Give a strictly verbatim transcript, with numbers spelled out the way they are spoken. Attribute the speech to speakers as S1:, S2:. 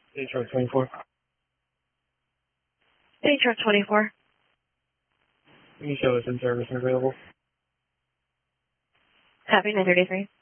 S1: Day truck twenty-four.
S2: Day truck twenty-four.
S1: Can you show us in service and available?
S2: Copy nine thirty-three.